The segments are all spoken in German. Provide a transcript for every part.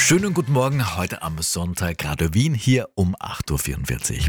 Schönen guten Morgen, heute am Sonntag, Radio Wien, hier um 8.44 Uhr.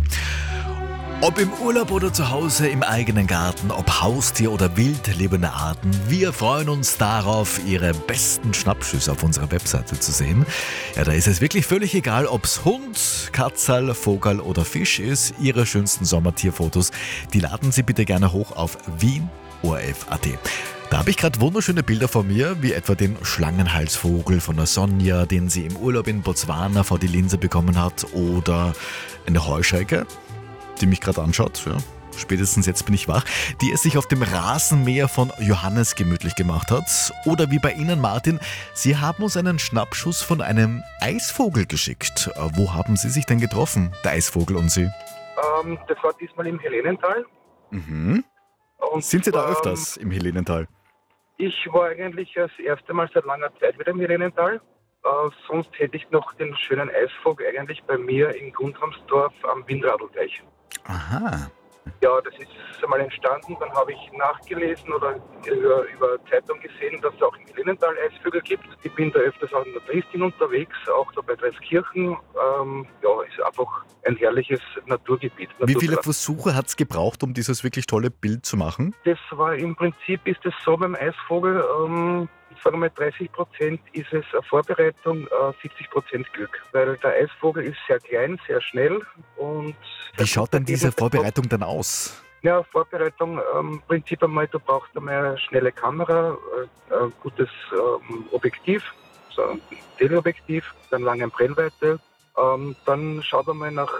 Ob im Urlaub oder zu Hause im eigenen Garten, ob Haustier oder wild lebende Arten, wir freuen uns darauf, Ihre besten Schnappschüsse auf unserer Webseite zu sehen. Ja, da ist es wirklich völlig egal, ob's Hund, Katzel, Vogel oder Fisch ist. Ihre schönsten Sommertierfotos, die laden Sie bitte gerne hoch auf wienorf.at. Da habe ich gerade wunderschöne Bilder von mir, wie etwa den Schlangenhalsvogel von der Sonja, den sie im Urlaub in Botswana vor die Linse bekommen hat, oder eine Heuschrecke, die mich gerade anschaut, ja, spätestens jetzt bin ich wach, die es sich auf dem Rasenmäher von Johannes gemütlich gemacht hat. Oder wie bei Ihnen, Martin, Sie haben uns einen Schnappschuss von einem Eisvogel geschickt. Wo haben Sie sich denn getroffen, der Eisvogel und Sie? Das war diesmal im Helenental. Mhm. Und Sind Sie da öfters im Helenental? Ich war eigentlich das erste Mal seit langer Zeit wieder im Helenental. Sonst hätte ich noch den schönen Eisvogel eigentlich bei mir in Guntramsdorf am Windradelteich. Aha. Ja, das ist einmal entstanden. Dann habe ich nachgelesen oder über Zeitung gesehen, dass es auch im Helenental Eisvögel gibt. Ich bin da öfters auch in der Triesting unterwegs, auch da bei Dreiskirchen. Ja, ist einfach ein herrliches Naturgebiet. Wie viele Versuche hat es gebraucht, um dieses wirklich tolle Bild zu machen? Das war im Prinzip, ist es so beim Eisvogel, sagen wir mal 30% ist es eine Vorbereitung, 70% Glück. Weil der Eisvogel ist sehr klein, sehr schnell und... Wie schaut denn diese Vorbereitung dann aus? Ja, Vorbereitung, im Prinzip einmal, du brauchst einmal eine schnelle Kamera, ein gutes Objektiv, so ein Teleobjektiv, dann lange Brennweite. Dann schaut einmal nach,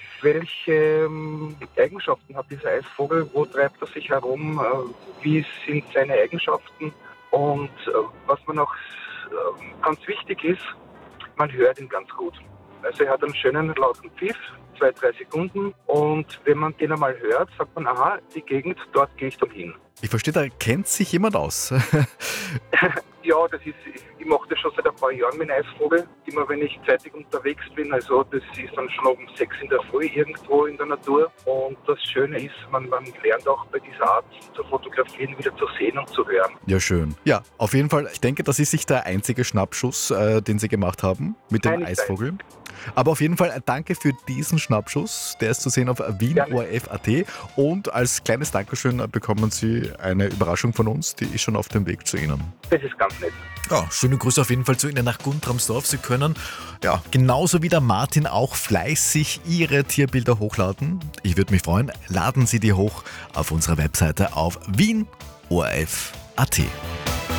welche Eigenschaften hat dieser Eisvogel, wo treibt er sich herum, wie sind seine Eigenschaften. Und was mir noch ganz wichtig ist, man hört ihn ganz gut. Also er hat einen schönen lauten Pfiff, 2-3 Sekunden. Und wenn man den einmal hört, sagt man, aha, die Gegend, dort gehe ich doch hin. Ich verstehe, da kennt sich jemand aus. Ja, ich mache das schon seit ein paar Jahren mit einem Eisvogel. Immer wenn ich zeitig unterwegs bin, also das ist dann schon um 6 in der Früh irgendwo in der Natur. Und das Schöne ist, man lernt auch bei dieser Art zu fotografieren, wieder zu sehen und zu hören. Ja, schön. Ja, auf jeden Fall, ich denke, das ist nicht der einzige Schnappschuss, den Sie gemacht haben mit dem Eisvogel. Aber auf jeden Fall danke für diesen Schnappschuss. Der ist zu sehen auf wienorf.at. Und als kleines Dankeschön bekommen Sie eine Überraschung von uns, die ist schon auf dem Weg zu Ihnen. Das ist ganz nett. Ja, schöne Grüße auf jeden Fall zu Ihnen nach Guntramsdorf. Sie können ja genauso wie der Martin auch fleißig Ihre Tierbilder hochladen. Ich würde mich freuen. Laden Sie die hoch auf unserer Webseite auf wienorf.at.